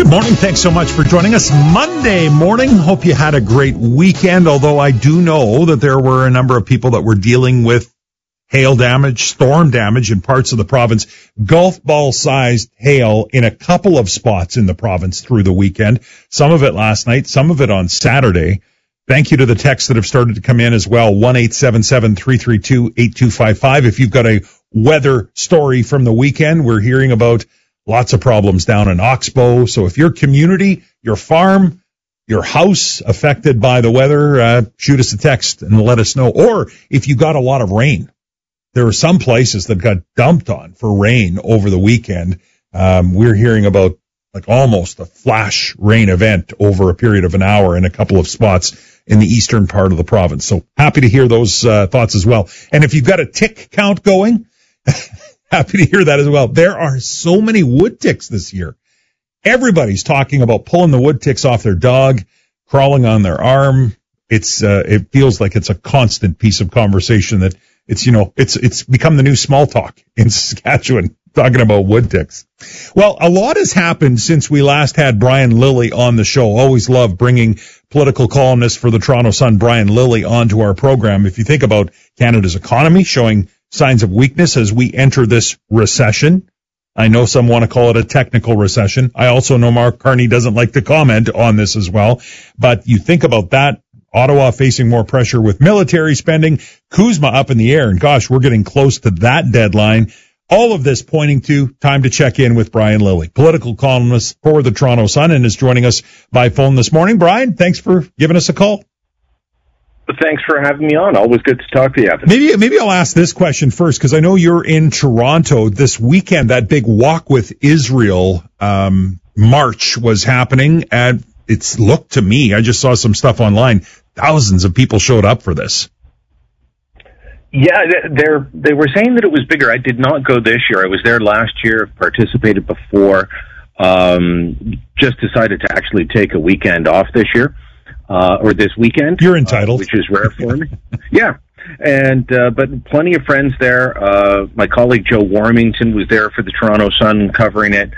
Good morning. Thanks so much for joining us Monday morning. Hope you had a great weekend, although I do know that there were a number of people that were dealing with hail damage, storm damage in parts of the province, golf ball-sized hail in a couple of spots in the province through the weekend, some of it last night, some of it on Saturday. Thank you to the texts that have started to come in as well, 1-877-332-8255. If you've got a weather story from the weekend, we're hearing about lots of problems down in Oxbow. So if your community, your farm, your house affected by the weather, shoot us a text and let us know. Or if you got a lot of rain, there are some places that got dumped on for rain over the weekend. We're hearing about like almost a flash rain event over a period of an hour in a couple of spots in the eastern part of the province. So happy to hear those thoughts as well. And if you've got a tick count going, happy to hear that as well. There are so many wood ticks this year. Everybody's talking about pulling the wood ticks off their dog, crawling on their arm. It feels like it's a constant piece of conversation that it's become the new small talk in Saskatchewan, talking about wood ticks. Well, a lot has happened since we last had Brian Lilly on the show. Always love bringing political columnist for the Toronto Sun, Brian Lilly, onto our program. If you think about Canada's economy showing signs of weakness as we enter this recession. I know some want to call it a technical recession. I also know Mark Carney doesn't like to comment on this as well. But you think about that, Ottawa facing more pressure with military spending, Kuzma up in the air, and gosh, we're getting close to that deadline. All of this pointing to time to check in with Brian Lilly, political columnist for the Toronto Sun, and is joining us by phone this morning. Brian, thanks for giving us a call. Thanks for having me on. Always good to talk to you, Evan. Maybe I'll ask this question first, because I know you're in Toronto this weekend. That big Walk with Israel march was happening, and it's looked to me, I just saw some stuff online, thousands of people showed up for this. Yeah, they were saying that it was bigger. I did not go this year. I was there last year, participated before, just decided to actually take a weekend off this year. Or this weekend. You're entitled. Which is rare for me. Yeah. And, but plenty of friends there. My colleague Joe Warmington was there for the Toronto Sun covering it.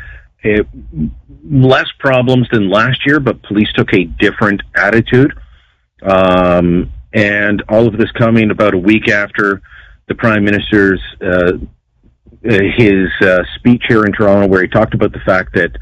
Less problems than last year, but police took a different attitude. And all of this coming about a week after the Prime Minister's, his speech here in Toronto, where he talked about the fact that,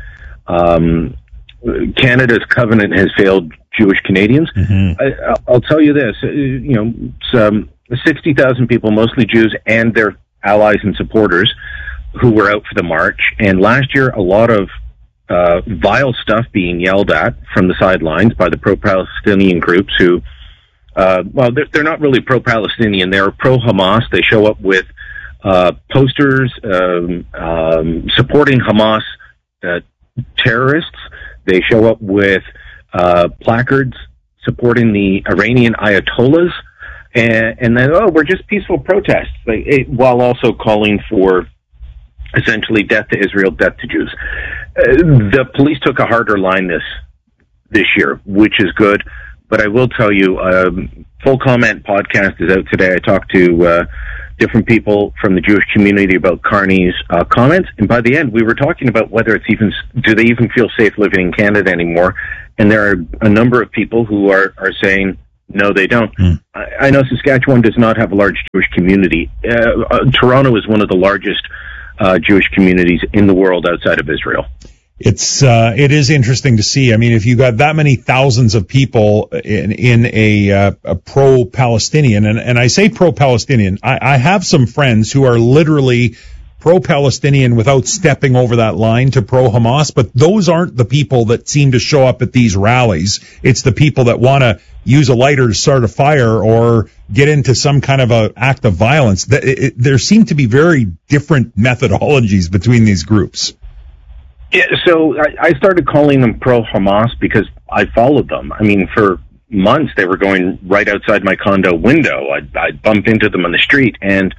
Canada's covenant has failed Jewish Canadians. Mm-hmm. I'll tell you this, some 60,000 people, mostly Jews and their allies and supporters, who were out for the march. And last year, a lot of vile stuff being yelled at from the sidelines by the pro-Palestinian groups who, they're not really pro-Palestinian. They're pro-Hamas. They show up with posters supporting Hamas terrorists. They show up with placards supporting the Iranian Ayatollahs, and then, we're just peaceful protests, while also calling for essentially death to Israel, death to Jews. The police took a harder line this year, which is good, but I will tell you, Full Comment podcast is out today. I talked to different people from the Jewish community about Carney's comments, and by the end, we were talking about whether do they even feel safe living in Canada anymore? And there are a number of people who are saying, no, they don't. I know Saskatchewan does not have a large Jewish community. Toronto is one of the largest Jewish communities in the world outside of Israel. It is interesting to see. I mean, if you got that many thousands of people in a pro-Palestinian, and I say pro-Palestinian, I have some friends who are literally pro-Palestinian without stepping over that line to pro-Hamas, but those aren't the people that seem to show up at these rallies. It's the people that want to use a lighter to start a fire or get into some kind of a act of violence. There seem to be very different methodologies between these groups. Yeah, so I started calling them pro-Hamas because I followed them. I mean, for months they were going right outside my condo window. I'd bump into them on the street, and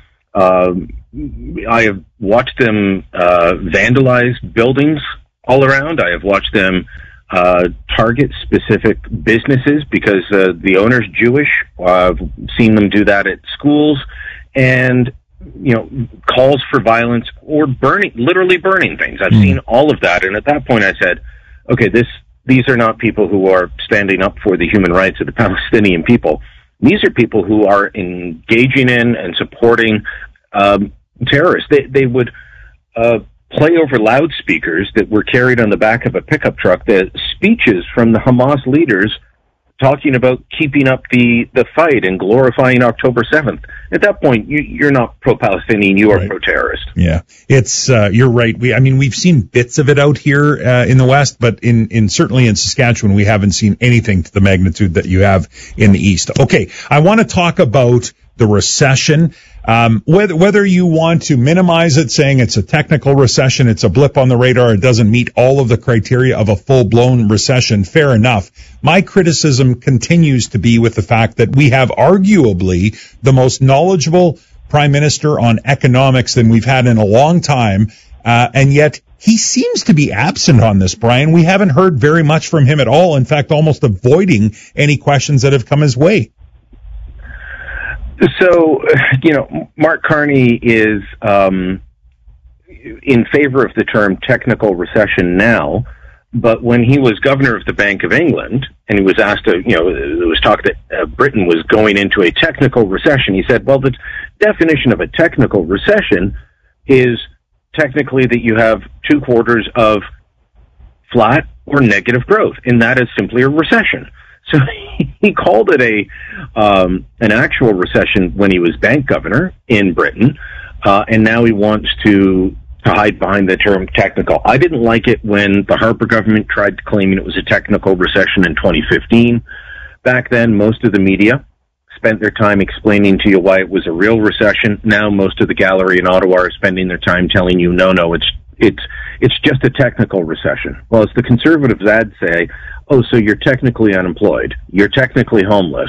I have watched them vandalize buildings all around. I have watched them target specific businesses because the owner's Jewish. I've seen them do that at schools, and calls for violence or literally burning things. I've seen all of that, and at that point I said, okay, these are not people who are standing up for the human rights of the Palestinian people. These are people who are engaging in and supporting terrorists. They would play over loudspeakers that were carried on the back of a pickup truck the speeches from the Hamas leaders talking about keeping up the fight and glorifying October 7th. At that point, you're not pro-Palestinian, you are right. Pro-terrorist. Yeah, it's you're right. We've seen bits of it out here in the West, but in certainly in Saskatchewan, we haven't seen anything to the magnitude that you have in the East. Okay, I want to talk about the recession. Whether you want to minimize it, saying it's a technical recession, it's a blip on the radar, it doesn't meet all of the criteria of a full-blown recession, fair enough. My criticism continues to be with the fact that we have arguably the most knowledgeable prime minister on economics than we've had in a long time, and yet he seems to be absent on this, Brian. We haven't heard very much from him at all, in fact, almost avoiding any questions that have come his way. So, Mark Carney is in favor of the term technical recession now, but when he was governor of the Bank of England, and he was asked to, there was talk that Britain was going into a technical recession, he said, well, the definition of a technical recession is technically that you have 2 quarters of flat or negative growth, and that is simply a recession. So he called it an actual recession when he was bank governor in Britain, and now he wants to hide behind the term technical. I didn't like it when the Harper government tried claiming it was a technical recession in 2015. Back then, most of the media spent their time explaining to you why it was a real recession. Now most of the gallery in Ottawa are spending their time telling you, no, it's just a technical recession. Well, as the conservatives ads say, oh, so you're technically unemployed. You're technically homeless.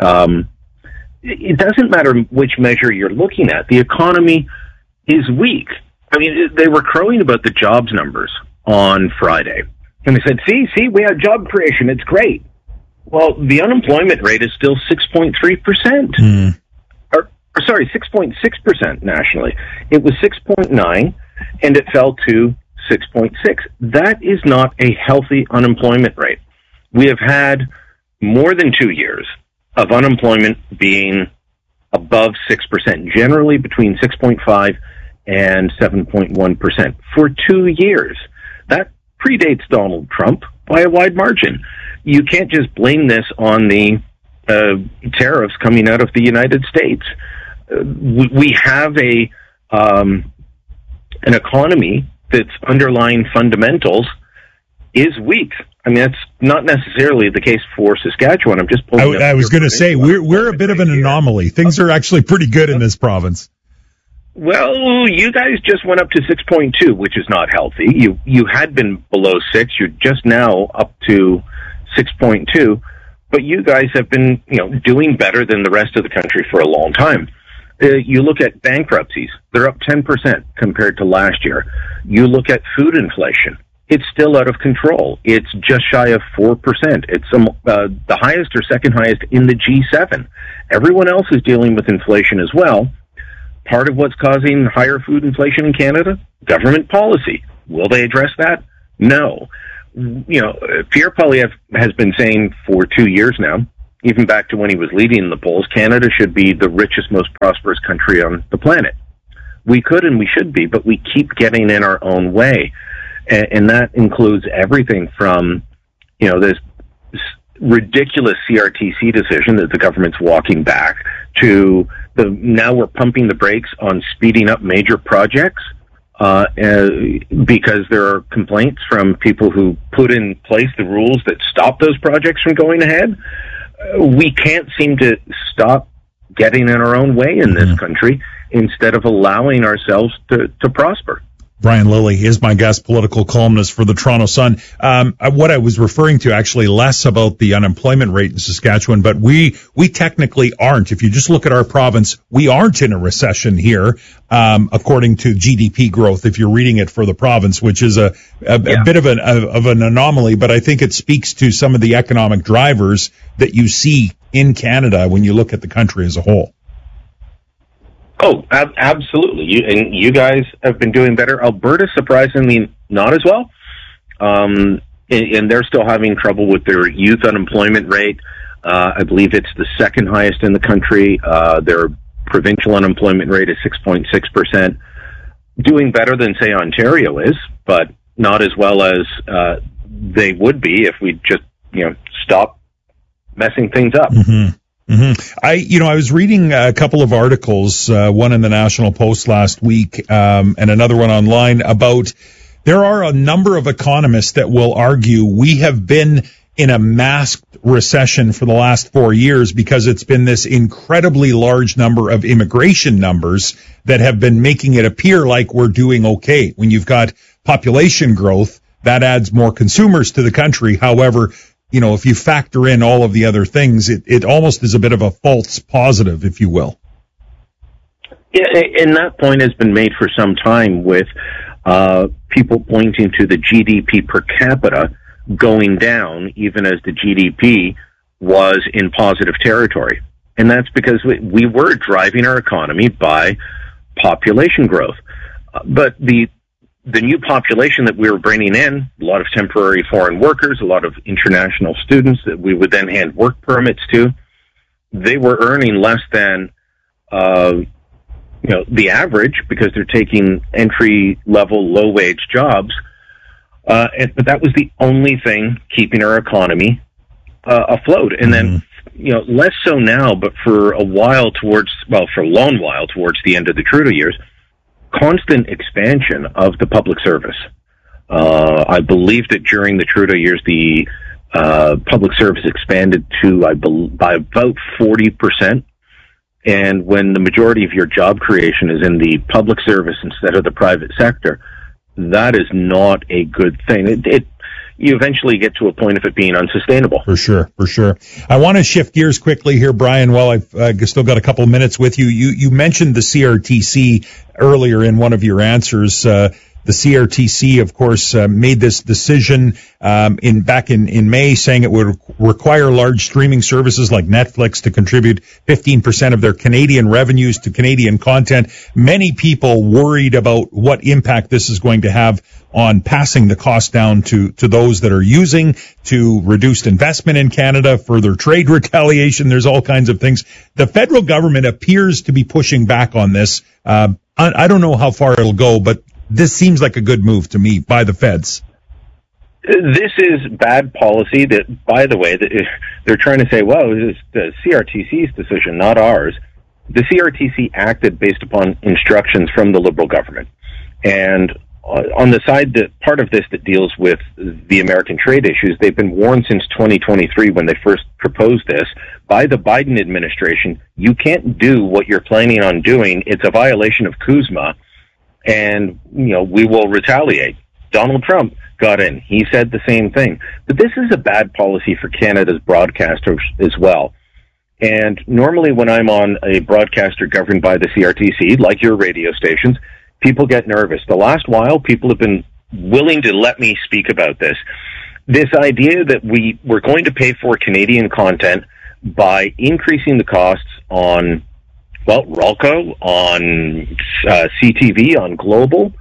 It doesn't matter which measure you're looking at. The economy is weak. I mean, they were crowing about the jobs numbers on Friday. And they said, see, we had job creation. It's great. Well, the unemployment rate is still 6.3%. Or sorry, 6.6% nationally. It was 6.9, and it fell to 6.6. That is not a healthy unemployment rate. We have had more than 2 years of unemployment being above 6%, generally between 6.5 and 7.1% for 2 years. That predates Donald Trump by a wide margin. You can't just blame this on the tariffs coming out of the United States. We have an economy that's underlying fundamentals is weak. I mean, that's not necessarily the case for Saskatchewan. I'm just pulling I was going to say, we're a bit of an anomaly. Things are actually pretty good in this province. Well, you guys just went up to 6.2, which is not healthy. You had been below 6. You're just now up to 6.2. But you guys have been, doing better than the rest of the country for a long time. You look at bankruptcies, they're up 10% compared to last year. You look at food inflation, it's still out of control. It's just shy of 4%. It's the highest or second highest in the G7. Everyone else is dealing with inflation as well. Part of what's causing higher food inflation in Canada? Government policy. Will they address that? No. Pierre Poilievre has been saying for 2 years now, even back to when he was leading the polls, Canada should be the richest, most prosperous country on the planet. We could and we should be, but we keep getting in our own way. And that includes everything from, this ridiculous CRTC decision that the government's walking back to now we're pumping the brakes on speeding up major projects because there are complaints from people who put in place the rules that stop those projects from going ahead. We can't seem to stop getting in our own way in this country instead of allowing ourselves to prosper. Brian Lilley is my guest, political columnist for the Toronto Sun. What I was referring to actually less about the unemployment rate in Saskatchewan, but we technically aren't. If you just look at our province, we aren't in a recession here, according to GDP growth, if you're reading it for the province, which is a bit of an anomaly, but I think it speaks to some of the economic drivers that you see in Canada when you look at the country as a whole. Oh, absolutely. You guys have been doing better. Alberta, surprisingly, not as well. and they're still having trouble with their youth unemployment rate. I believe it's the second highest in the country. Their provincial unemployment rate is 6.6%, doing better than, say, Ontario is, but not as well as they would be if we just, stop messing things up. Mm-hmm. Mm-hmm. I was reading a couple of articles, one in the National Post last week, and another one online about there are a number of economists that will argue we have been in a masked recession for the last 4 years because it's been this incredibly large number of immigration numbers that have been making it appear like we're doing okay. When you've got population growth, that adds more consumers to the country. However, if you factor in all of the other things, it almost is a bit of a false positive, if you will. Yeah, and that point has been made for some time with people pointing to the GDP per capita going down even as the GDP was in positive territory. And that's because we were driving our economy by population growth. But the new population that we were bringing in, a lot of temporary foreign workers, a lot of international students that we would then hand work permits to, they were earning less than the average because they're taking entry-level, low-wage jobs. But that was the only thing keeping our economy afloat. And then, less so now, but for a long while towards the end of the Trudeau years, constant expansion of the public service. I believe that during the Trudeau years, the public service expanded by about 40%. And when the majority of your job creation is in the public service instead of the private sector, that is not a good thing. You eventually get to a point of it being unsustainable. For sure. I want to shift gears quickly here, Brian, while I've still got a couple of minutes with you. You mentioned the CRTC earlier in one of your answers. The CRTC, of course, made this decision back in May, saying it would require large streaming services like Netflix to contribute 15% of their Canadian revenues to Canadian content. Many people worried about what impact this is going to have on passing the cost down to those that are using, to reduced investment in Canada, further trade retaliation. There's all kinds of things. The federal government appears to be pushing back on this. I don't know how far it'll go, but this seems like a good move to me by the feds. This is bad policy that, by the way, they're trying to say, well, it is the CRTC's decision, not ours. The CRTC acted based upon instructions from the Liberal government. And on the side, part of this that deals with the American trade issues, they've been warned since 2023 when they first proposed this by the Biden administration, you can't do what you're planning on doing. It's a violation of CUSMA. And, we will retaliate. Donald Trump got in. He said the same thing. But this is a bad policy for Canada's broadcasters as well. And normally when I'm on a broadcaster governed by the CRTC, like your radio stations, people get nervous. The last while, people have been willing to let me speak about this. This idea that we're going to pay for Canadian content by increasing the costs on RALCO, on CTV, on Global,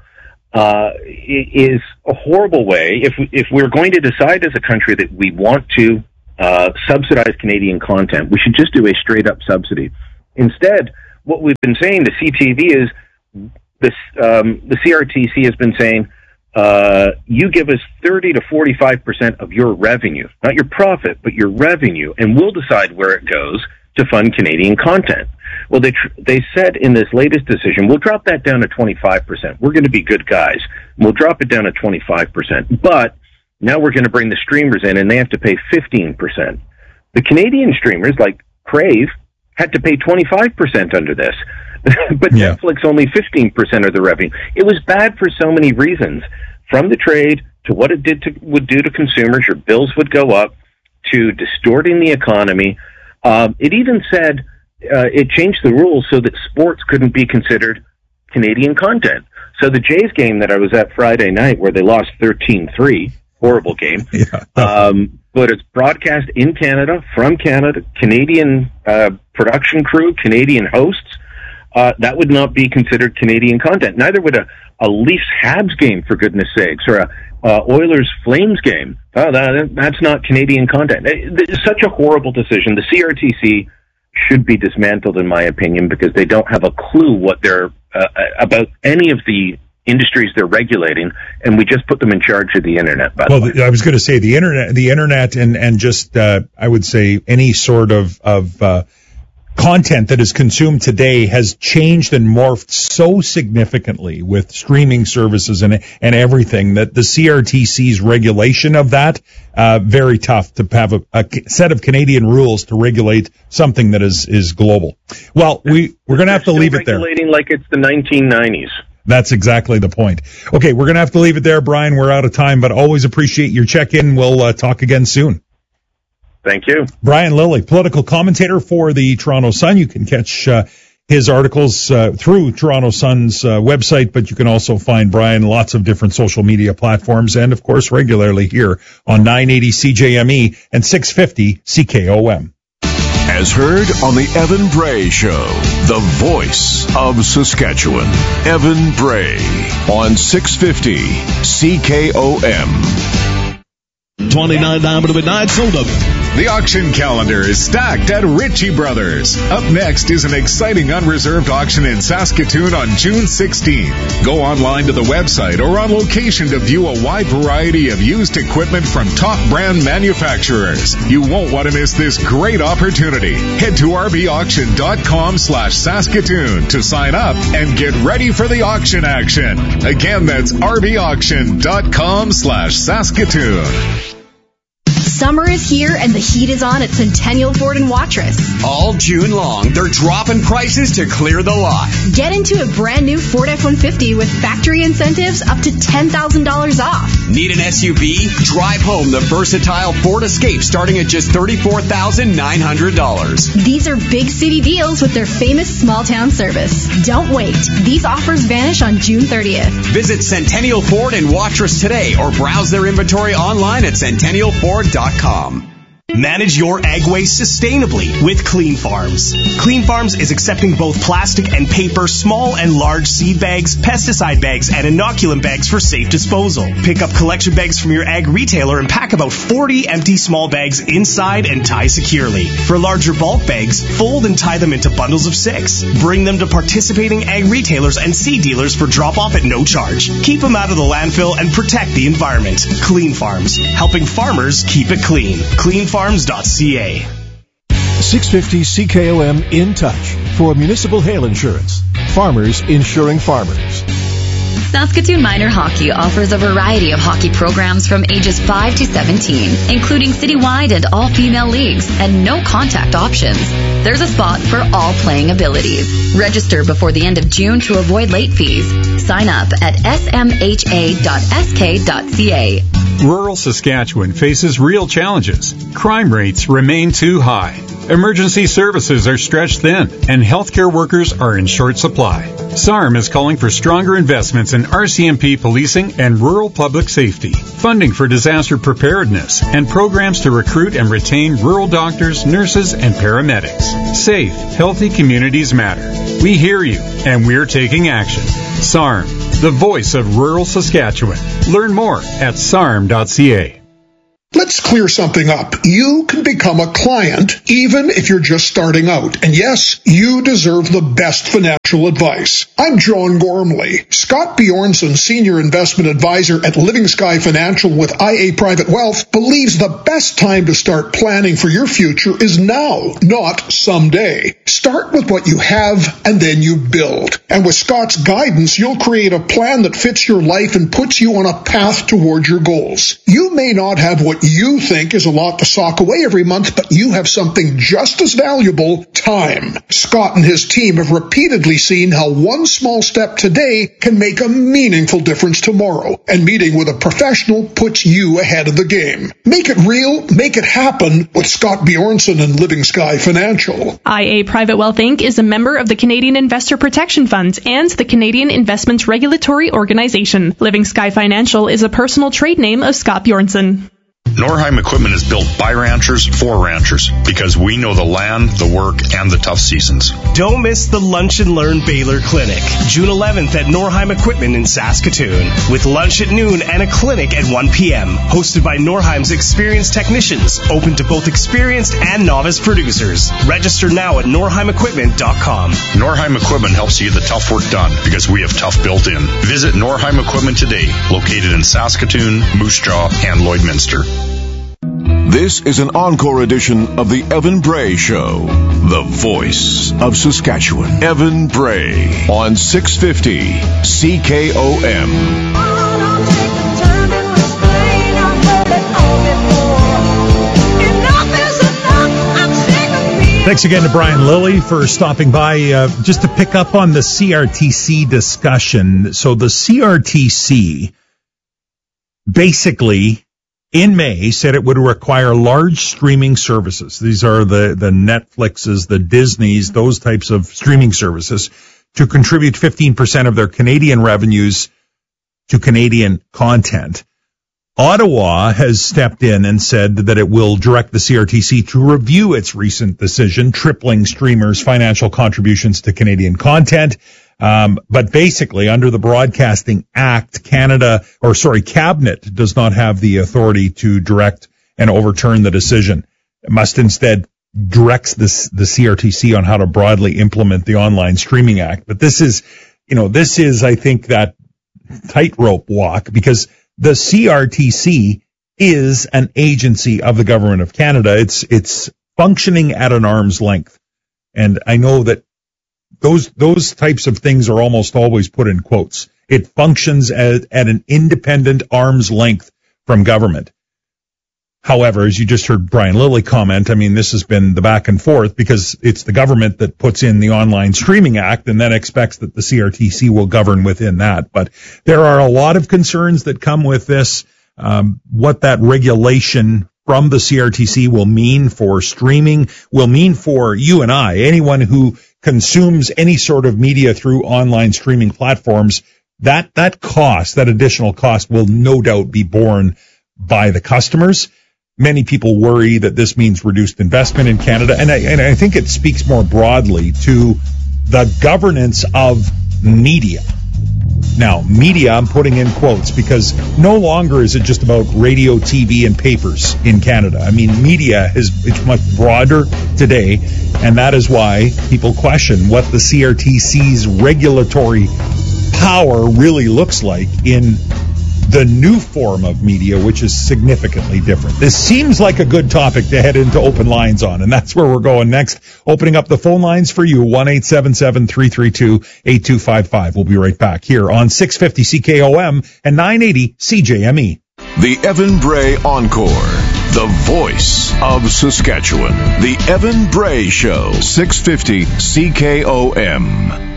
is a horrible way. If we're going to decide as a country that we want to subsidize Canadian content, we should just do a straight-up subsidy. Instead, what we've been saying to CTV is the CRTC has been saying, you give us 30 to 45% of your revenue, not your profit, but your revenue, and we'll decide where it goes to fund Canadian content. Well, they said in this latest decision, we'll drop that down to 25%. We're going to be good guys. We'll drop it down to 25%. But now we're going to bring the streamers in, and they have to pay 15%. The Canadian streamers, like Crave, had to pay 25% under this. But Netflix only 15% of the revenue. It was bad for so many reasons, from the trade to what it would do to consumers. Your bills would go up, to distorting the economy. It even said it changed the rules so that sports couldn't be considered Canadian content. So the Jays game that I was at Friday night, where they lost 13-3, horrible game, but it's broadcast in Canada, from Canada, Canadian production crew, Canadian hosts. That would not be considered Canadian content. Neither would a Leafs-Habs game, for goodness sakes, or a Oilers Flames game. Oh, that's not Canadian content. It's such a horrible decision. The CRTC should be dismantled, in my opinion, because they don't have a clue what they're about any of the industries they're regulating, and we just put them in charge of the internet. I was going to say the internet, and just I would say any sort of content that is consumed today has changed and morphed so significantly with streaming services and everything that the CRTC's regulation of that, very tough to have a set of Canadian rules to regulate something that is global. Well, we're going to have to leave it there. Regulating like it's the 1990s. That's exactly the point. Okay, we're going to have to leave it there, Brian. We're out of time, but always appreciate your check-in. We'll talk again soon. Thank you. Brian Lilley, political commentator for the Toronto Sun. You can catch his articles through Toronto Sun's website, but you can also find Brian lots of different social media platforms and, of course, regularly here on 980 CJME and 650 CKOM. As heard on the Evan Bray Show, the voice of Saskatchewan. Evan Bray on 650 CKOM. 29 down to midnight, sold up. The auction calendar is stacked at Ritchie Brothers. Up next is an exciting unreserved auction in Saskatoon on June 16th. Go online to the website or on location to view a wide variety of used equipment from top brand manufacturers. You won't want to miss this great opportunity. Head to rbauction.com/Saskatoon to sign up and get ready for the auction action. Again, that's rbauction.com/Saskatoon. Summer is here and the heat is on at Centennial Ford in Watrous. All June long, they're dropping prices to clear the lot. Get into a brand new Ford F-150 with factory incentives up to $10,000 off. Need an SUV? Drive home the versatile Ford Escape starting at just $34,900. These are big city deals with their famous small town service. Don't wait. These offers vanish on June 30th. Visit Centennial Ford in Watrous today or browse their inventory online at centennialford.com. Manage your ag waste sustainably with Clean Farms. Clean Farms is accepting both plastic and paper, small and large seed bags, pesticide bags, and inoculum bags for safe disposal. Pick up collection bags from your ag retailer and pack about 40 empty small bags inside and tie securely. For larger bulk bags, fold and tie them into bundles of 6. Bring them to participating ag retailers and seed dealers for drop-off at no charge. Keep them out of the landfill and protect the environment. Clean Farms, helping farmers keep it clean. CleanFarms.ca. 650 CKOM in touch for municipal hail insurance. Farmers insuring farmers. Saskatoon Minor Hockey offers a variety of hockey programs from ages 5 to 17, including citywide and all-female leagues, and no contact options. There's a spot for all playing abilities. Register before the end of June to avoid late fees. Sign up at smha.sk.ca. Rural Saskatchewan faces real challenges. Crime rates remain too high. Emergency services are stretched thin, and healthcare workers are in short supply. SARM is calling for stronger investments in RCMP policing and rural public safety, funding for disaster preparedness, and programs to recruit and retain rural doctors, nurses, and paramedics. Safe, healthy communities matter. We hear you, and we're taking action. SARM, the voice of rural Saskatchewan. Learn more at sarm.ca. Let's clear something up. You can become a client even if you're just starting out. And yes, you deserve the best financial advice. I'm John Gormley. Scott Bjornson, Senior Investment Advisor at Living Sky Financial with IA Private Wealth, believes the best time to start planning for your future is now, not someday. Start with what you have and then you build. And with Scott's guidance, you'll create a plan that fits your life and puts you on a path towards your goals. You may not have what you think is a lot to sock away every month, but you have something just as valuable, time. Scott and his team have repeatedly seen how one small step today can make a meaningful difference tomorrow, and meeting with a professional puts you ahead of the game. Make it real, make it happen with Scott Bjornson and Living Sky Financial. IA Private Wealth Inc. is a member of the Canadian Investor Protection Fund and the Canadian Investments Regulatory Organization. Living Sky Financial is a personal trade name of Scott Bjornson. Norheim Equipment is built by ranchers for ranchers because we know the land, the work, and the tough seasons. Don't miss the Lunch and Learn Baylor Clinic, June 11th at Norheim Equipment in Saskatoon, with lunch at noon and a clinic at 1 p.m., hosted by Norheim's experienced technicians, open to both experienced and novice producers. Register now at norheimequipment.com. Norheim Equipment helps you get the tough work done because we have tough built in. Visit Norheim Equipment today, located in Saskatoon, Moose Jaw, and Lloydminster. This is an encore edition of the Evan Bray Show, the voice of Saskatchewan. Evan Bray on 650 CKOM. Thanks again to Brian Lilly for stopping by. Just to pick up on the CRTC discussion. So the CRTC basically in May said it would require large streaming services. These are the Netflixes, the Disneys, those types of streaming services to contribute 15% of their Canadian revenues to Canadian content. Ottawa has stepped in and said that it will direct the CRTC to review its recent decision, tripling streamers' financial contributions to Canadian content. But basically, under the Broadcasting Act, Cabinet does not have the authority to direct and overturn the decision. It must instead directs the CRTC on how to broadly implement the Online Streaming Act. But this is, I think, that tightrope walk, because the CRTC is an agency of the Government of Canada. It's functioning at an arm's length. And I know that those types of things are almost always put in quotes. It functions at an independent arm's length from government. However, as you just heard Brian Lilly comment, I mean, this has been the back and forth because it's the government that puts in the Online Streaming Act and then expects that the CRTC will govern within that. But there are a lot of concerns that come with this, what that regulation from the CRTC will mean for streaming, will mean for you and I, anyone who consumes any sort of media through online streaming platforms. That cost, that additional cost, will no doubt be borne by the customers. Many people worry that this means reduced investment in Canada, and I think it speaks more broadly to the governance of media. Now, media, I'm putting in quotes because no longer is it just about radio, TV, and papers in Canada. I mean, media it's much broader today, and that is why people question what the CRTC's regulatory power really looks like in the new form of media, which is significantly different. This seems like a good topic to head into open lines on, and that's where we're going next. Opening up the phone lines for you, 1-877-332-8255. We'll be right back here on 650 CKOM and 980 CJME. The Evan Bray Encore, the voice of Saskatchewan. The Evan Bray Show, 650 CKOM.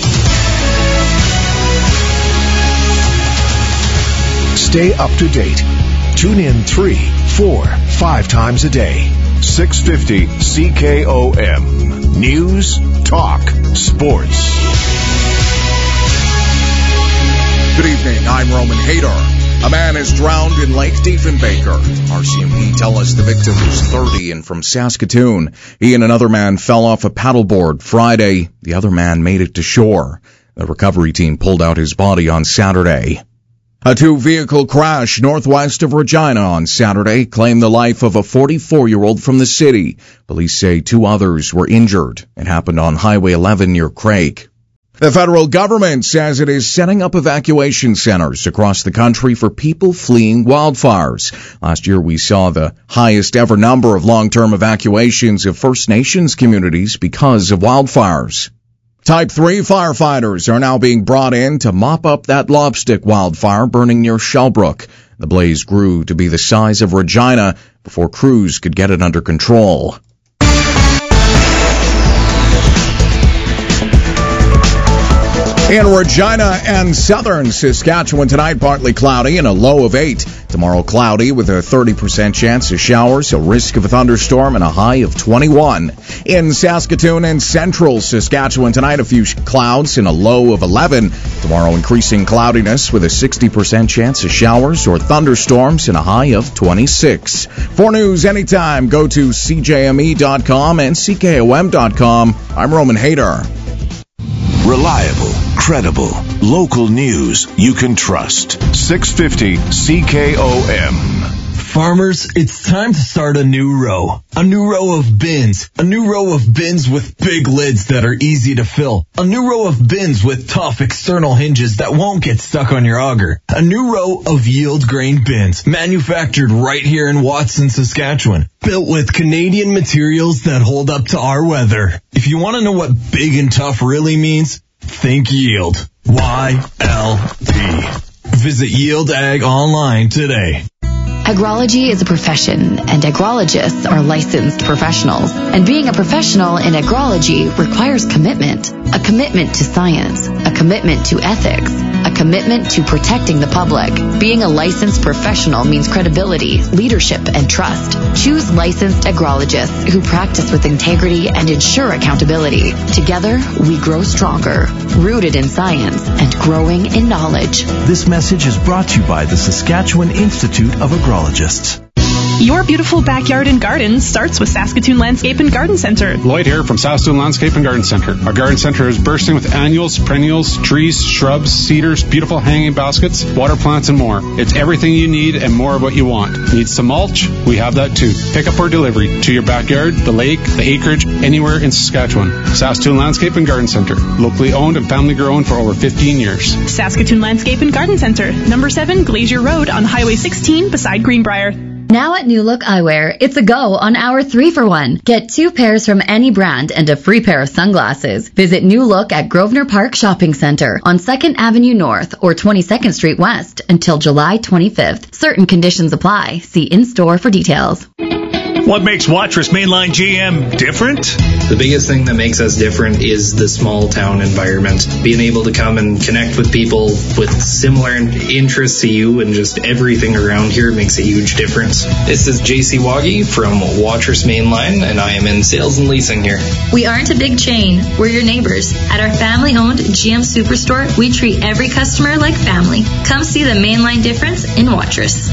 Stay up to date. Tune in 3, 4, 5 times a day. 650 CKOM. News, talk, sports. Good evening. I'm Roman Hadar. A man is drowned in Lake Diefenbaker. RCMP tell us the victim was 30 and from Saskatoon. He and another man fell off a paddleboard Friday. The other man made it to shore. The recovery team pulled out his body on Saturday. A two-vehicle crash northwest of Regina on Saturday claimed the life of a 44-year-old from the city. Police say 2 others were injured. It happened on Highway 11 near Craig. The federal government says it is setting up evacuation centers across the country for people fleeing wildfires. Last year, we saw the highest ever number of long-term evacuations of First Nations communities because of wildfires. Type 3 firefighters are now being brought in to mop up that lobstick wildfire burning near Shellbrook. The blaze grew to be the size of Regina before crews could get it under control. In Regina and southern Saskatchewan tonight, partly cloudy and a low of 8. Tomorrow, cloudy with a 30% chance of showers, a risk of a thunderstorm, and a high of 21. In Saskatoon and central Saskatchewan tonight, a few clouds and a low of 11. Tomorrow, increasing cloudiness with a 60% chance of showers or thunderstorms and a high of 26. For news anytime, go to CJME.com and CKOM.com. I'm Roman Hader. Reliable, credible, local news you can trust. 650 CKOM. Farmers, it's time to start a new row. A new row of bins. A new row of bins with big lids that are easy to fill. A new row of bins with tough external hinges that won't get stuck on your auger. A new row of yield grain bins, manufactured right here in Watson, Saskatchewan. Built with Canadian materials that hold up to our weather. If you want to know what big and tough really means, think yield. YLD. Visit Yield Ag online today. Agrology is a profession, and agrologists are licensed professionals. And being a professional in agrology requires commitment. A commitment to science, a commitment to ethics, a commitment to protecting the public. Being a licensed professional means credibility, leadership, and trust. Choose licensed agrologists who practice with integrity and ensure accountability. Together, we grow stronger, rooted in science and growing in knowledge. This message is brought to you by the Saskatchewan Institute of Agrologists. Your beautiful backyard and garden starts with Saskatoon Landscape and Garden Center. Lloyd here from Saskatoon Landscape and Garden Center. Our garden center is bursting with annuals, perennials, trees, shrubs, cedars, beautiful hanging baskets, water plants, and more. It's everything you need and more of what you want. Need some mulch? We have that too. Pick up or delivery to your backyard, the lake, the acreage, anywhere in Saskatchewan. Saskatoon Landscape and Garden Center. Locally owned and family grown for over 15 years. Saskatoon Landscape and Garden Center. Number 7 Glacier Road on Highway 16 beside Greenbrier. Now at New Look Eyewear, it's a go on our 3-for-1. Get 2 pairs from any brand and a free pair of sunglasses. Visit New Look at Grosvenor Park Shopping Center on 2nd Avenue North or 22nd Street West until July 25th. Certain conditions apply. See in-store for details. What makes Watrous Mainline GM different? The biggest thing that makes us different is the small town environment. Being able to come and connect with people with similar interests to you and just everything around here makes a huge difference. This is JC Waggy from Watrous Mainline, and I am in sales and leasing here. We aren't a big chain. We're your neighbors. At our family-owned GM Superstore, we treat every customer like family. Come see the Mainline difference in Watrous.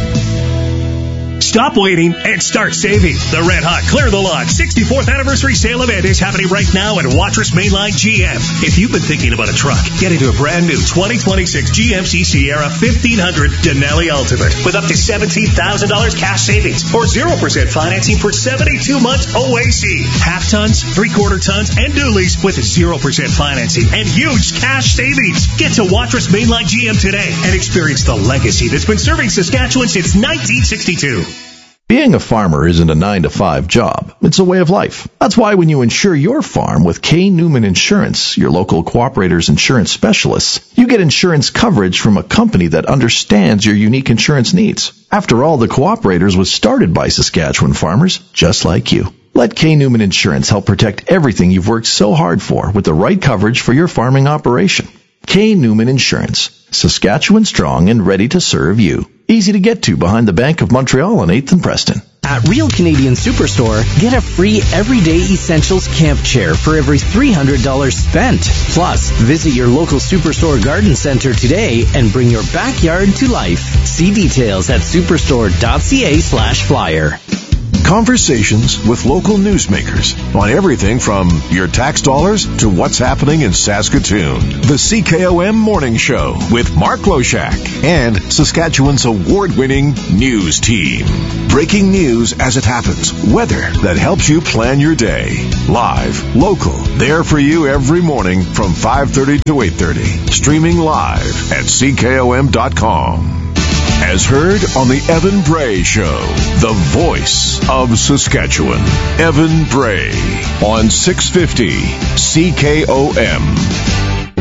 Stop waiting and start saving. The Red Hot Clear the Lot 64th anniversary sale event is happening right now at Watrous Mainline GM. If you've been thinking about a truck, get into a brand new 2026 GMC Sierra 1500 Denali Ultimate with up to $17,000 cash savings or 0% financing for 72 months OAC. Half tons, 3/4 tons, and dualies with 0% financing and huge cash savings. Get to Watrous Mainline GM today and experience the legacy that's been serving Saskatchewan since 1962. Being a farmer isn't a 9-to-5 job. It's a way of life. That's why when you insure your farm with K. Newman Insurance, your local Cooperator's insurance specialists, you get insurance coverage from a company that understands your unique insurance needs. After all, the Cooperators was started by Saskatchewan farmers just like you. Let K. Newman Insurance help protect everything you've worked so hard for with the right coverage for your farming operation. K. Newman Insurance. Saskatchewan strong and ready to serve you. Easy to get to behind the Bank of Montreal on 8th and Preston. At Real Canadian Superstore, get a free Everyday Essentials camp chair for every $300 spent. Plus, visit your local Superstore Garden Center today and bring your backyard to life. See details at superstore.ca/flyer. Conversations with local newsmakers on everything from your tax dollars to what's happening in Saskatoon. The CKOM Morning Show with Mark Loshak and Saskatchewan's award-winning news team. Breaking news as it happens. Weather that helps you plan your day. Live, local, there for you every morning from 5:30 to 8:30. Streaming live at CKOM.com. As heard on the Evan Bray Show, the voice of Saskatchewan. Evan Bray on 650 CKOM. The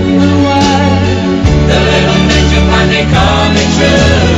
little things you find they coming true.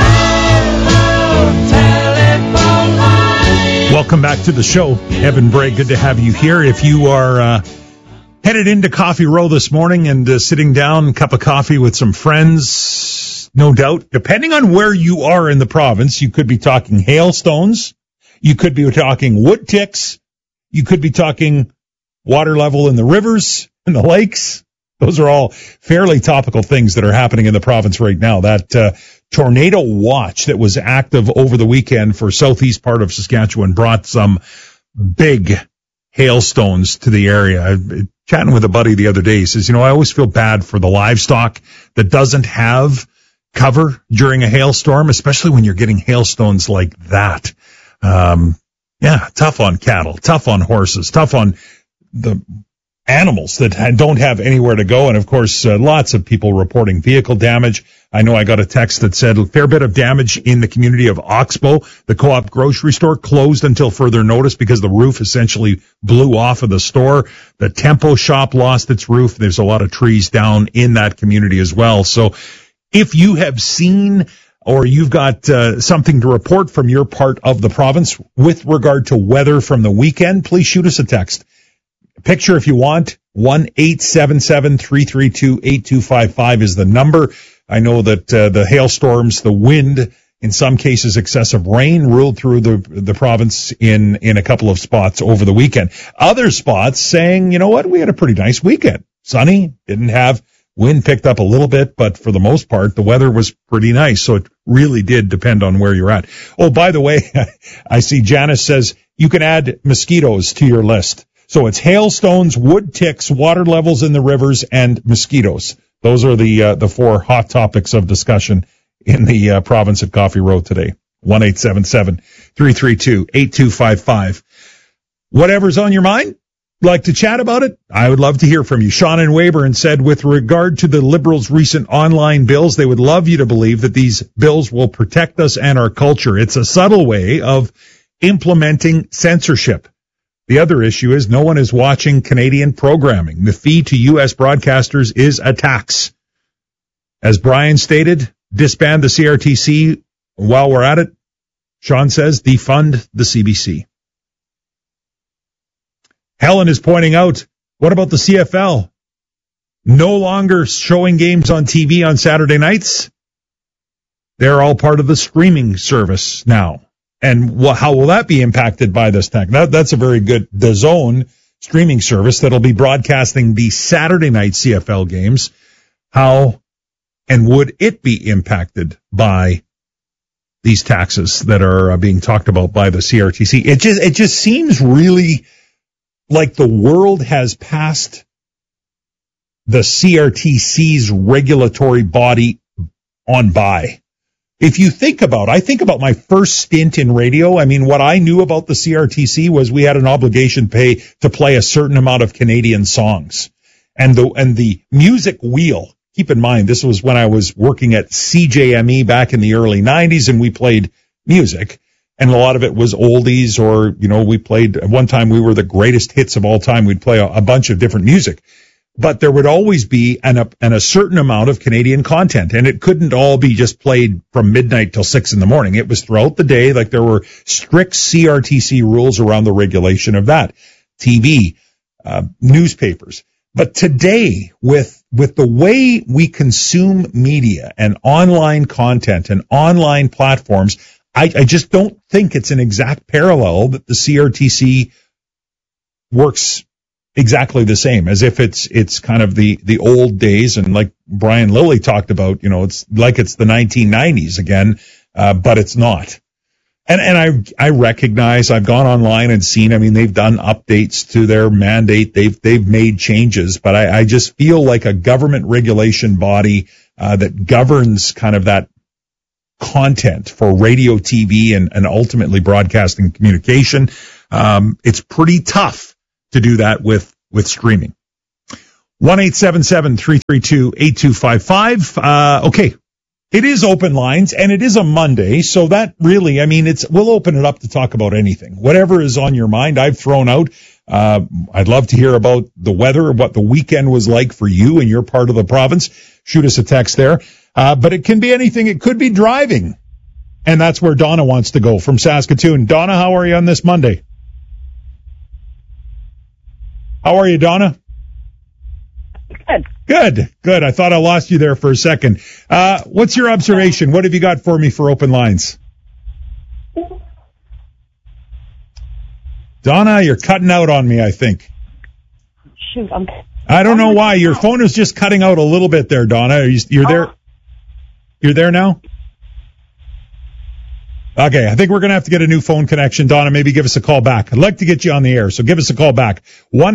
Telephone line. Welcome back to the show. Evan Bray, good to have you here. If you are Headed into Coffee Row this morning and sitting down, cup of coffee with some friends. No doubt, depending on where you are in the province, you could be talking hailstones. You could be talking wood ticks. You could be talking water level in the rivers and the lakes. Those are all fairly topical things that are happening in the province right now. That tornado watch that was active over the weekend for southeast part of Saskatchewan brought some big hailstones to the area. Chatting with a buddy the other day, he says, I always feel bad for the livestock that doesn't have cover during a hailstorm, especially when you're getting hailstones like that. Tough on cattle, tough on horses, tough on the animals that don't have anywhere to go. And of course, lots of people reporting vehicle damage. I know I got a text that said a fair bit of damage in the community of Oxbow. The Co-op grocery store closed until further notice because the roof essentially blew off of the store. The Tempo shop lost its roof. There's a lot of trees down in that community as well. So if you have seen or you've got something to report from your part of the province with regard to weather from the weekend, please shoot us a text. Picture if you want. 1-877-332-8255 is the number. I know that the hailstorms, the wind, in some cases excessive rain ruled through the province in a couple of spots over the weekend. Other spots saying, you know what, we had a pretty nice weekend. Sunny, didn't have wind, picked up a little bit, but for the most part, the weather was pretty nice. So it really did depend on where you're at. Oh, by the way, I see Janice says you can add mosquitoes to your list. So it's hailstones, wood ticks, water levels in the rivers, and mosquitoes. Those are the four hot topics of discussion in the province at Coffee Row today. 1-877-332-8255. Whatever's on your mind, like to chat about it? I would love to hear from you. Sean in Weyburn said, with regard to the Liberals' recent online bills, they would love you to believe that these bills will protect us and our culture. It's a subtle way of implementing censorship. The other issue is no one is watching Canadian programming. The fee to U.S. broadcasters is a tax. As Brian stated, disband the CRTC while we're at it. Sean says defund the CBC. Helen is pointing out, what about the CFL? No longer showing games on TV on Saturday nights? They're all part of the streaming service now. And how will that be impacted by this tech? That's a very good DAZN streaming service that'll be broadcasting the Saturday night CFL games. How and would it be impacted by these taxes that are being talked about by the CRTC? It just seems really like the world has passed the CRTC's regulatory body on by. If you think about, I think about my first stint in radio. I mean, what I knew about the CRTC was we had an obligation to play a certain amount of Canadian songs. And the music wheel, keep in mind, this was when I was working at CJME back in the early 90s, and we played music. And a lot of it was oldies, or, we played, at one time we were the greatest hits of all time. We'd play a bunch of different music. But there would always be a certain amount of Canadian content, and it couldn't all be just played from midnight till 6 a.m. It was throughout the day. Like, there were strict CRTC rules around the regulation of that. TV, newspapers. But today, with the way we consume media and online content and online platforms, I just don't think it's an exact parallel that the CRTC works exactly the same, as if it's kind of the old days, and like Brian Lilly talked about, it's like it's the 1990s again, but it's not. And I recognize, I've gone online and seen, they've done updates to their mandate, they've made changes, but I just feel like a government regulation body that governs kind of that content for radio, TV, and ultimately broadcasting communication. It's pretty tough to do that with streaming. 1-877-332-8255. Okay. It is open lines, and it is a Monday, so that really, we'll open it up to talk about anything. Whatever is on your mind, I've thrown out. I'd love to hear about the weather, what the weekend was like for you in your part of the province. Shoot us a text there. But it can be anything. It could be driving. And that's where Donna wants to go, from Saskatoon. Donna, how are you on this Monday? How are you, Donna? Good. I thought I lost you there for a second. What's your observation? What have you got for me for open lines? Donna, you're cutting out on me, I think. Shoot, I don't know why. Your phone is just cutting out a little bit there, Donna. You're there? You're there now? Okay, I think we're going to have to get a new phone connection. Donna, maybe give us a call back. I'd like to get you on the air, so give us a call back.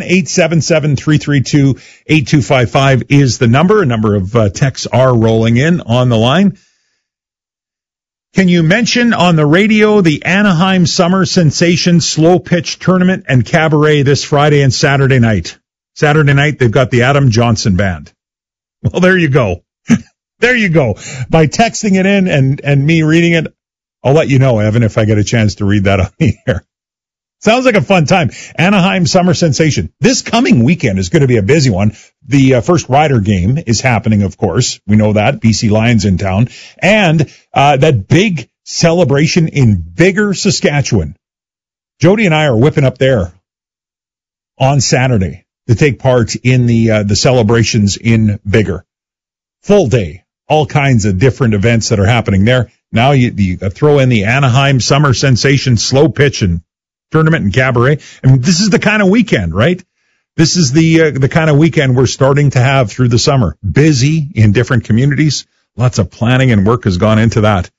1-877-332-8255 is the number. A number of texts are rolling in on the line. Can you mention on the radio the Anaheim Summer Sensation Slow Pitch Tournament and Cabaret this Friday and Saturday night? Saturday night, they've got the Adam Johnson Band. Well, there you go. There you go. By texting it in and me reading it, I'll let you know, Evan, if I get a chance to read that on the air. Sounds like a fun time. Anaheim Summer Sensation. This coming weekend is going to be a busy one. The first Rider game is happening, of course. We know that. BC Lions in town. And that big celebration in Biggar, Saskatchewan. Jody and I are whipping up there on Saturday to take part in the celebrations in Biggar. Full day. All kinds of different events that are happening there. Now you throw in the Anaheim Summer Sensation Slow Pitch and Tournament and Cabaret. I mean, this is the kind of weekend, right? This is the kind of weekend we're starting to have through the summer. Busy in different communities. Lots of planning and work has gone into that.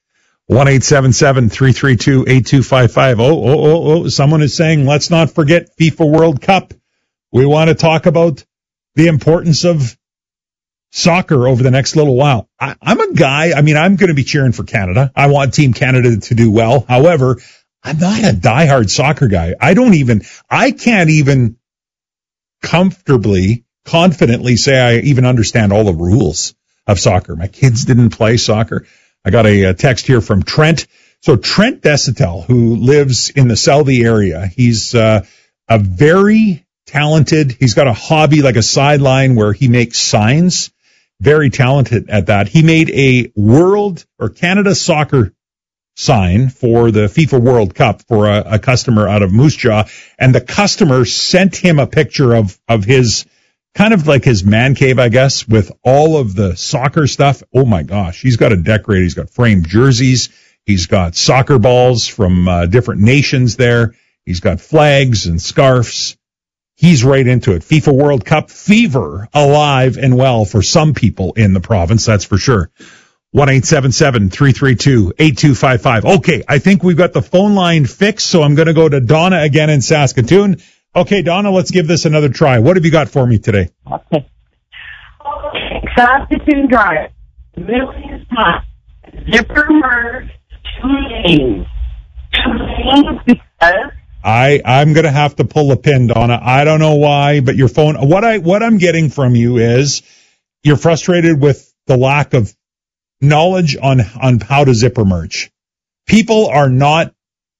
1-877-332-8255. Oh, someone is saying, let's not forget FIFA World Cup. We want to talk about the importance of soccer over the next little while. I'm a guy, I'm going to be cheering for Canada. I want Team Canada to do well. However, I'm not a diehard soccer guy. I can't even confidently say I even understand all the rules of soccer. My kids didn't play soccer. I got a text here from Trent. So Trent Desitel, who lives in the Southie area, he's a very talented, he's got a hobby, like a sideline where he makes signs. Very talented at that. He made a world or Canada soccer sign for the FIFA World Cup for a customer out of Moose Jaw, and the customer sent him a picture of his kind of like his man cave, I guess, with all of the soccer stuff. Oh my gosh, he's got it decorated. He's got framed jerseys. He's got soccer balls from different nations there. He's got flags and scarves. He's right into it. FIFA World Cup fever alive and well for some people in the province, that's for sure. 1-877-332-8255. Okay, I think we've got the phone line fixed, so I'm going to go to Donna again in Saskatoon. Okay, Donna, let's give this another try. What have you got for me today? Okay. Saskatoon Drive, million times, zipper merge, 2 lanes. 2 lanes because... I'm going to have to pull a pin, Donna. I don't know why, but your phone, what I'm getting from you is you're frustrated with the lack of knowledge on how to zipper merge. People are not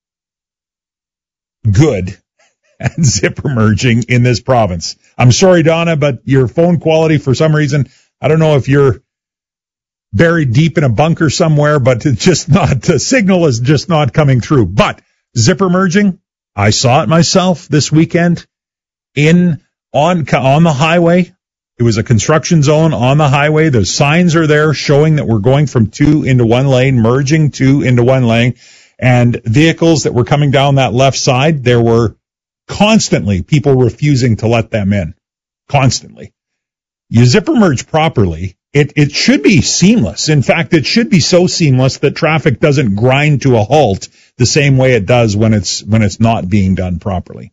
good at zipper merging in this province. I'm sorry, Donna, but your phone quality, for some reason, I don't know if you're buried deep in a bunker somewhere, but it's just not, the signal is just not coming through. But zipper merging, I saw it myself this weekend on the highway. It was a construction zone on the highway. The signs are there showing that we're going from 2 into 1 lane, merging 2 into 1 lane. And vehicles that were coming down that left side, there were constantly people refusing to let them in. Constantly. You zipper merge properly, it should be seamless. In fact, it should be so seamless that traffic doesn't grind to a halt the same way it does when it's not being done properly.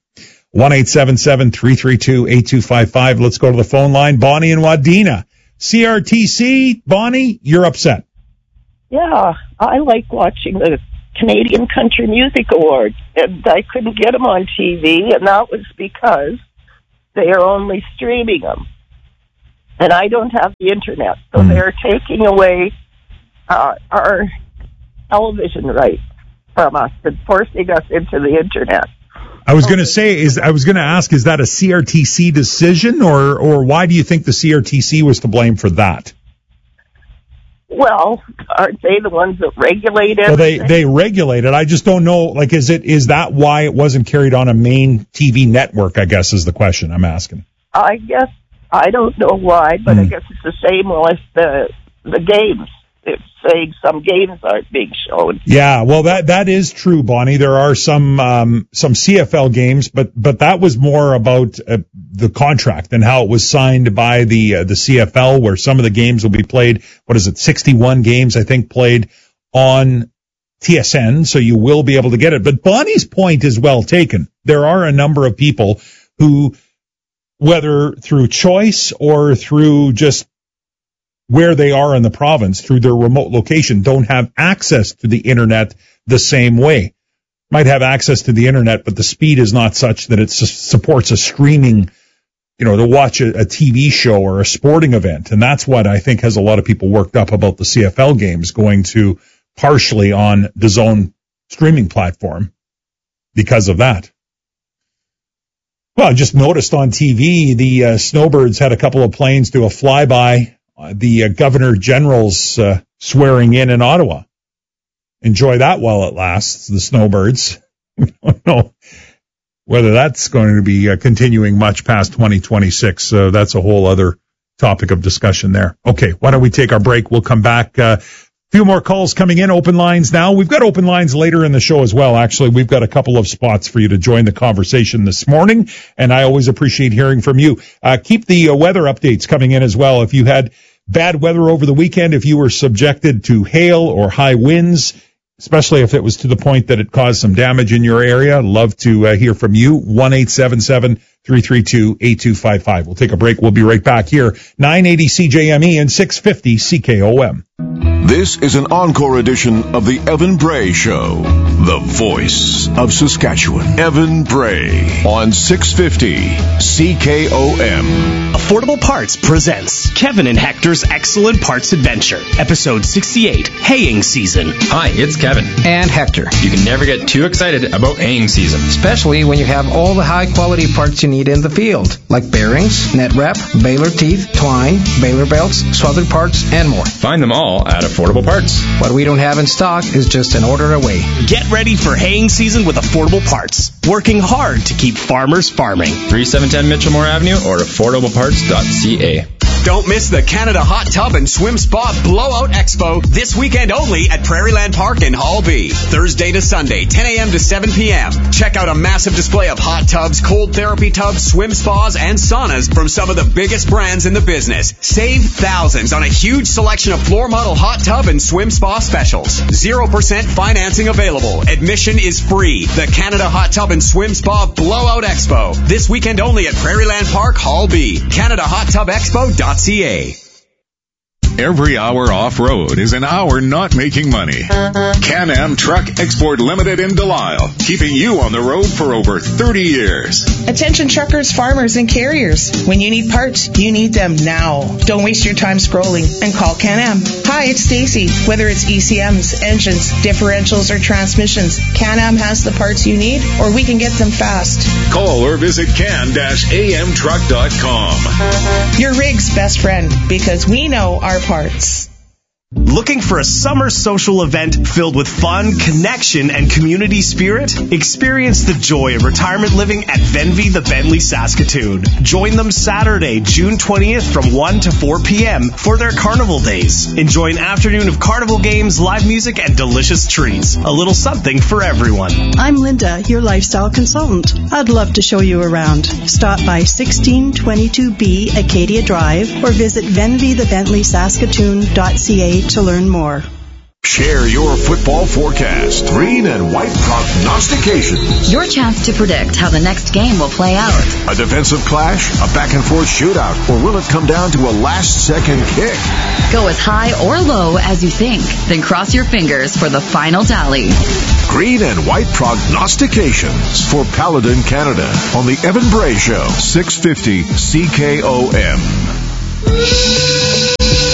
1-877-332-8255. Let's go to the phone line. Bonnie and Wadena. CRTC, Bonnie, you're upset. Yeah, I like watching the Canadian Country Music Awards, and I couldn't get them on TV, and that was because they are only streaming them. And I don't have the internet, so they're taking away our television rights from us and forcing us into the internet. I was going to ask, is that a CRTC decision, or why do you think the CRTC was to blame for that? Well, aren't they the ones that regulate it? Well, they regulate it. I just don't know, like, is that why it wasn't carried on a main TV network, I guess is the question I'm asking. I guess I don't know why, but I guess it's the same with the games. It's saying some games aren't being shown. Yeah, well, that is true, Bonnie. There are some CFL games, but that was more about the contract and how it was signed by the CFL, where some of the games will be played. 61 games, I think, played on TSN, so you will be able to get it. But Bonnie's point is well taken. There are a number of people who, whether through choice or through just where they are in the province, through their remote location, don't have access to the internet the same way. Might have access to the internet, but the speed is not such that it supports a streaming, to watch a TV show or a sporting event. And that's what I think has a lot of people worked up about the CFL games going to partially on the DAZN streaming platform because of that. Well, I just noticed on TV, the Snowbirds had a couple of planes do a flyby. The Governor General's swearing in Ottawa. Enjoy that while it lasts, the Snowbirds. We don't know whether that's going to be continuing much past 2026. So that's a whole other topic of discussion there. Okay, why don't we take our break? We'll come back. Few more calls coming in, open lines now. We've got open lines later in the show as well. Actually, we've got a couple of spots for you to join the conversation this morning, and I always appreciate hearing from you. Keep the weather updates coming in as well. If you had bad weather over the weekend, if you were subjected to hail or high winds, especially if it was to the point that it caused some damage in your area, I'd love to hear from you. 1-877-332-8255. We'll take a break. We'll be right back here. 980 CJME and 650 CKOM. This is an encore edition of the Evan Bray Show, the voice of Saskatchewan. Evan Bray on 650 CKOM. Affordable Parts presents Kevin and Hector's Excellent Parts Adventure, Episode 68, Haying Season. Hi, it's Kevin. And Hector. You can never get too excited about haying season. Especially when you have all the high-quality parts you need in the field, like bearings, net wrap, baler teeth, twine, baler belts, swathered parts, and more. Find them all at Affordable Parts. What we don't have in stock is just an order away. Get ready for haying season with Affordable Parts. Working hard to keep farmers farming. 3710 Mitchellmore Avenue or affordableparts.ca. Don't miss the Canada Hot Tub and Swim Spa Blowout Expo this weekend only at Prairieland Park in Hall B. Thursday to Sunday, 10 a.m. to 7 p.m. Check out a massive display of hot tubs, cold therapy tubs, swim spas, and saunas from some of the biggest brands in the business. Save thousands on a huge selection of floor model hot tub and swim spa specials. 0% financing available. Admission is free. The Canada Hot Tub and Swim Spa Blowout Expo. This weekend only at Prairieland Park, Hall B. CanadaHotTubExpo.ca. Every hour off-road is an hour not making money. Can-Am Truck Export Limited in Delisle, keeping you on the road for over 30 years. Attention truckers, farmers, and carriers. When you need parts, you need them now. Don't waste your time scrolling and call Can-Am. Hi, it's Stacy. Whether it's ECMs, engines, differentials, or transmissions, Can-Am has the parts you need, or we can get them fast. Call or visit can-amtruck.com. Your rig's best friend, because we know our parts. Looking for a summer social event filled with fun, connection, and community spirit? Experience the joy of retirement living at Venvy the Bentley Saskatoon. Join them Saturday, June 20th from 1 to 4 p.m. for their Carnival Days. Enjoy an afternoon of carnival games, live music, and delicious treats. A little something for everyone. I'm Linda, your lifestyle consultant. I'd love to show you around. Stop by 1622B Acadia Drive or visit venvythebentleysaskatoon.ca to learn more. Share your football forecast. Green and white prognostications. Your chance to predict how the next game will play out. A defensive clash, a back-and-forth shootout, or will it come down to a last-second kick? Go as high or low as you think, then cross your fingers for the final tally. Green and white prognostications for Paladin Canada on the Evan Bray Show, 650 CKOM. All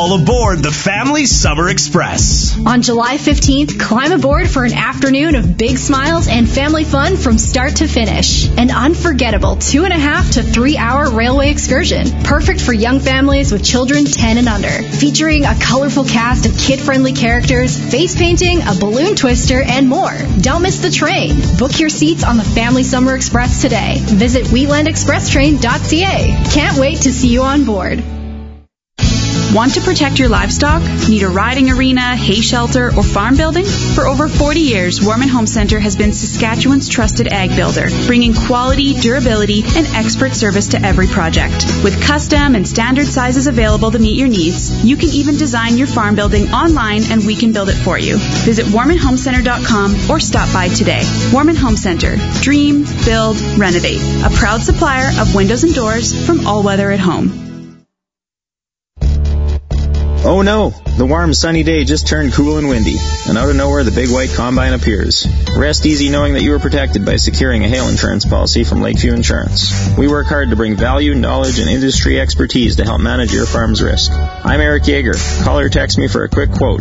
all aboard the Family Summer Express. On July 15th, climb aboard for an afternoon of big smiles and family fun from start to finish. An unforgettable 2.5 to 3 hour railway excursion, perfect for young families with children 10 and under. Featuring a colorful cast of kid-friendly characters, face painting, a balloon twister, and more. Don't miss the train. Book your seats on the Family Summer Express today. Visit wheatlandexpresstrain.ca. Can't wait to see you on board. Want to protect your livestock? Need a riding arena, hay shelter, or farm building? For over 40 years, Warman Home Center has been Saskatchewan's trusted ag builder, bringing quality, durability, and expert service to every project. With custom and standard sizes available to meet your needs, you can even design your farm building online and we can build it for you. Visit warmanhomecenter.com or stop by today. Warman Home Center. Dream, build, renovate. A proud supplier of windows and doors from All Weather at Home. Oh no, the warm sunny day just turned cool and windy, and out of nowhere the big white combine appears. Rest easy knowing that you are protected by securing a hail insurance policy from Lakeview Insurance. We work hard to bring value, knowledge, and industry expertise to help manage your farm's risk. I'm Eric Yeager. Call or text me for a quick quote,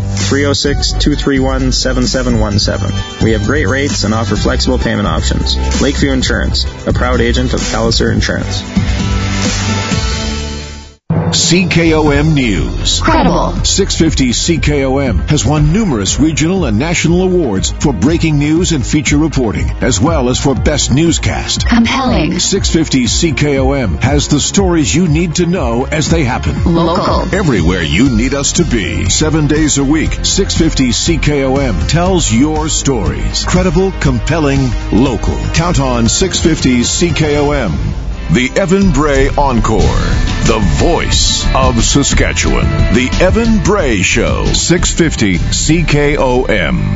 306-231-7717. We have great rates and offer flexible payment options. Lakeview Insurance, a proud agent of Palliser Insurance. CKOM News. Credible. 650 CKOM has won numerous regional and national awards for breaking news and feature reporting, as well as for best newscast. Compelling. 650 CKOM has the stories you need to know as they happen. Local. Everywhere you need us to be. 7 days a week, 650 CKOM tells your stories. Credible, compelling, local. Count on 650 CKOM. The Evan Bray Encore. The voice of Saskatchewan. The Evan Bray Show. 650 CKOM.